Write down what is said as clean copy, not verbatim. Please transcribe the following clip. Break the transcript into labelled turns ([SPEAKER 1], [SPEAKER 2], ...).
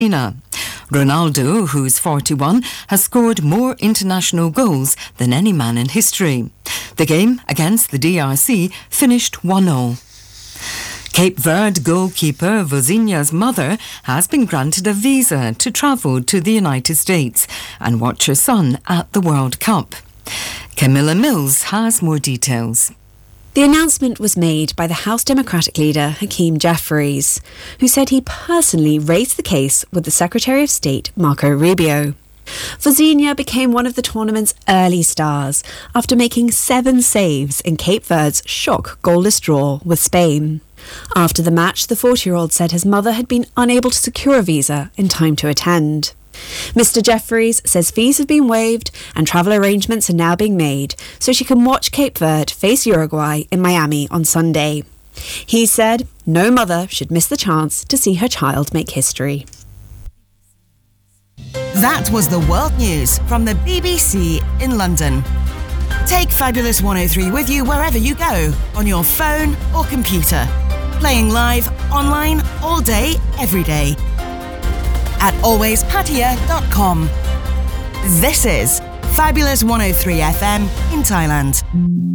[SPEAKER 1] Ronaldo, who's 41, has scored more international goals than any man in history. The game against the DRC finished 1-0. Cape Verde goalkeeper Vozinha's mother has been granted a visa to travel to the United States and watch her son at the World Cup. Camilla Mills has more details.
[SPEAKER 2] The announcement was made by the House Democratic leader Hakeem Jeffries, who said he personally raised the case with the Secretary of State Marco Rubio. Vozinha became one of the tournament's early stars after making 7 saves in Cape Verde's shock goalless draw with Spain. After the match, the 40-year-old said his mother had been unable to secure a visa in time to attend. Mr. Jeffries says fees have been waived and travel arrangements are now being made so she can watch Cape Verde face Uruguay in Miami on Sunday. He said no mother should miss the chance to see her child make history.
[SPEAKER 3] That was the world news from the BBC in London. Take Fabulous 103 with you wherever you go, on your phone or computer. Playing live, online, all day, every day. At alwayspatia.com. This is Fabulous 103 FM in Thailand.